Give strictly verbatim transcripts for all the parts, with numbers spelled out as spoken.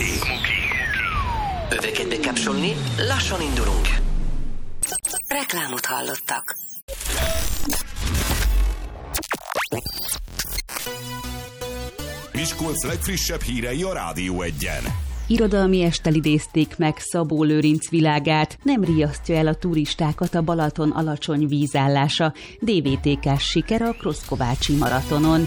Smoky. Öveket bekapcsolni, lassan indulunk. Reklámot hallottak. Miskolc legfrissebb hírei a Rádió Egyen. Irodalmi estel idézték meg Szabó Lőrinc világát, nem riasztja el a turistákat a Balaton alacsony vízállása. dé vé té ká-s siker a Kroszkovácsi maratonon.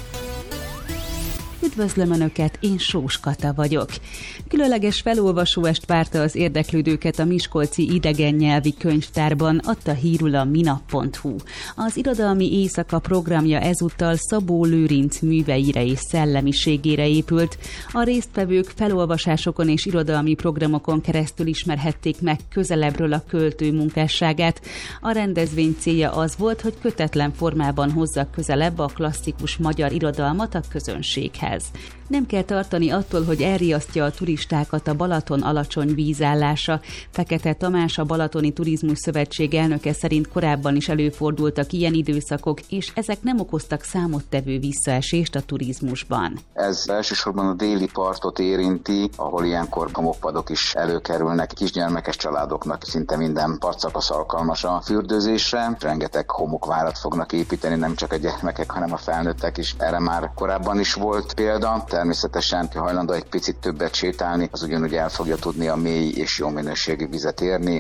Üdvözlöm Önöket, én Sós Kata vagyok. Különleges felolvasóest várta az érdeklődőket a miskolci idegen nyelvi könyvtárban, adta hírül a minap pont hu. Az irodalmi éjszaka programja ezúttal Szabó Lőrinc műveire és szellemiségére épült. A résztvevők felolvasásokon és irodalmi programokon keresztül ismerhették meg közelebbről a költő munkásságát. A rendezvény célja az volt, hogy kötetlen formában hozza közelebb a klasszikus magyar irodalmat a közönséghez. Nem kell tartani attól, hogy elriasztja a turistákat a Balaton alacsony vízállása. Fekete Tamás, a Balatoni Turizmus Szövetség elnöke szerint korábban is előfordultak ilyen időszakok, és ezek nem okoztak számottevő visszaesést a turizmusban. Ez elsősorban a déli partot érinti, ahol ilyenkor homokpadok is előkerülnek. Kisgyermekes családoknak szinte minden partszakasz alkalmas a fürdőzésre. Rengeteg homokvárat fognak építeni, nem csak a gyermekek, hanem a felnőttek is. Erre már korábban is volt példa. Természetesen, ha hajlandó egy picit többet sétálni, az ugyanúgy el fogja tudni a mély és jó minőségű vizet érni.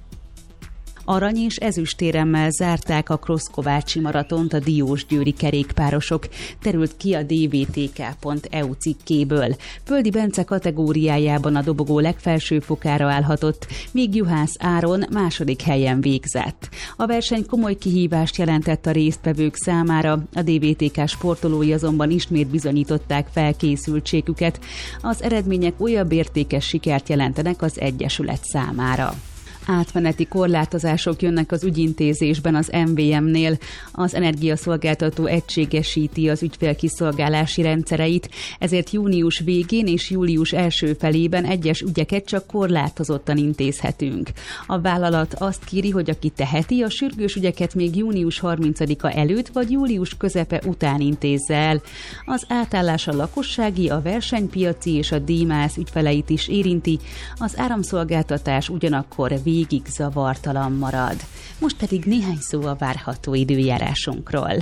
Arany és ezüstéremmel zárták a Kroszkovácsi maratont a diósgyőri kerékpárosok, terült ki a dé vé té ká pont e u cikkéből. Földi Bence kategóriájában a dobogó legfelső fokára állhatott, míg Juhász Áron második helyen végzett. A verseny komoly kihívást jelentett a résztvevők számára, a dé vé té ká sportolói azonban ismét bizonyították felkészültségüket. Az eredmények újabb értékes sikert jelentenek az egyesület számára. Átmeneti korlátozások jönnek az ügyintézésben az em vé em-nél. Az energiaszolgáltató egységesíti az ügyfélkiszolgálási rendszereit, ezért június végén és július első felében egyes ügyeket csak korlátozottan intézhetünk. A vállalat azt kéri, hogy aki teheti, a sürgős ügyeket még június harmincadika előtt vagy július közepe után intézze el. Az átállás a lakossági, a versenypiaci és a díjmász ügyfeleit is érinti, az áramszolgáltatás ugyanakkor végig végig zavartalan marad. Most pedig néhány szó a várható időjárásunkról.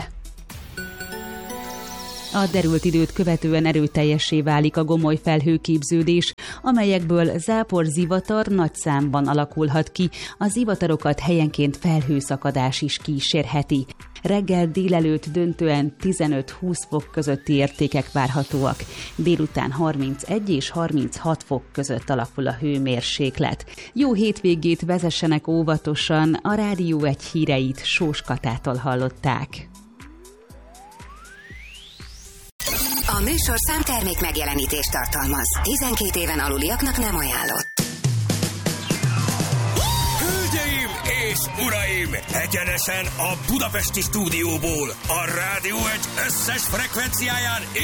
A derült időt követően erőteljessé válik a gomoly felhőképződés, amelyekből zápor-zivatar nagy számban alakulhat ki, a zivatarokat helyenként felhőszakadás is kísérheti. Reggel délelőtt döntően tizenöt-húsz fok közötti értékek várhatóak. Délután harmincegy és harminchat fok között alakul a hőmérséklet. Jó hétvégét vezessenek óvatosan, a Rádió Egy híreit Sós Katától hallották. A műsorszám termék megjelenítést tartalmaz. tizenkét éven aluliaknak nem ajánlott. Hölgyeim és uraim! Egyenesen a budapesti stúdióból, a Rádió Egy összes frekvenciáján